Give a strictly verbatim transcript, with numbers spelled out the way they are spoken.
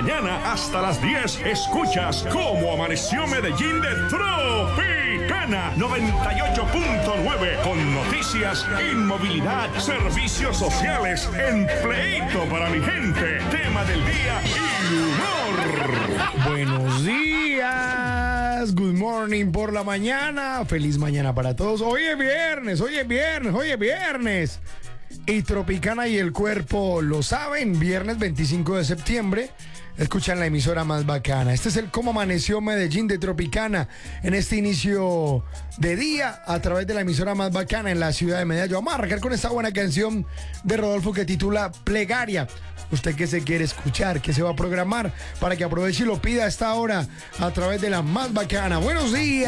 mañana hasta las diez, escuchas Cómo Amaneció Medellín de Tropicana noventa y ocho punto nueve, con noticias, inmovilidad, servicios sociales, empleito para mi gente, tema del día y humor. Buenos días, good morning por la mañana, feliz mañana para todos. Hoy es viernes, hoy es viernes, hoy es viernes. Y Tropicana y el cuerpo lo saben, viernes veinticinco de septiembre. Escuchan la emisora más bacana. Este es el Cómo Amaneció Medellín de Tropicana en este inicio de día a través de la emisora más bacana en la ciudad de Medellín. Vamos a arrancar con esta buena canción de Rodolfo que titula Plegaria. Usted que se quiere escuchar, que se va a programar para que aproveche y lo pida a esta hora a través de la más bacana. Buenos días.